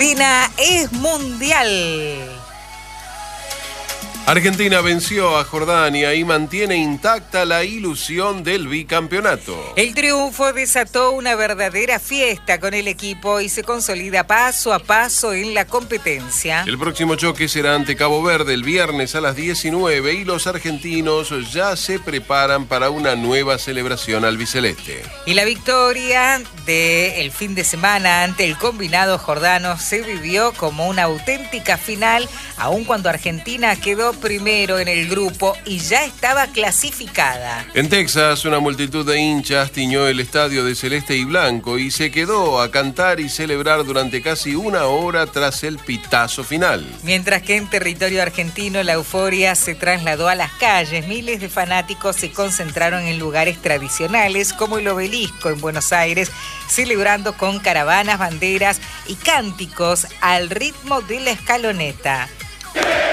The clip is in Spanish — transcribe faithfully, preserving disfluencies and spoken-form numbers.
Argentina es mundial. Argentina venció a Jordania y mantiene intacta la ilusión del bicampeonato. El triunfo desató una verdadera fiesta con el equipo y se consolida paso a paso en la competencia. El próximo choque será ante Cabo Verde el viernes a las diecinueve y los argentinos ya se preparan para una nueva celebración albiceleste. Y la victoria del fin de semana ante el combinado jordano se vivió como una auténtica final, aun cuando Argentina quedó primero en el grupo y ya estaba clasificada. En Texas, una multitud de hinchas tiñó el estadio de celeste y blanco y se quedó a cantar y celebrar durante casi una hora tras el pitazo final. Mientras que en territorio argentino la euforia se trasladó a las calles, miles de fanáticos se concentraron en lugares tradicionales como el Obelisco en Buenos Aires, celebrando con caravanas, banderas y cánticos al ritmo de la escaloneta.